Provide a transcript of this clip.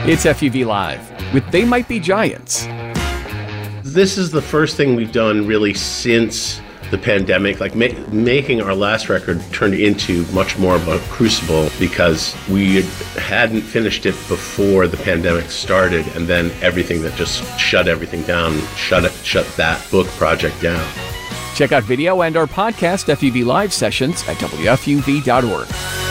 It's FUV Live with They Might Be Giants. This is the first thing we've done really since the pandemic. Like making our last record turned into much more of a crucible because we hadn't finished it before the pandemic started, and then everything that just shut everything down, shut that book project down. Check out video and our podcast FUV Live sessions at WFUV.org.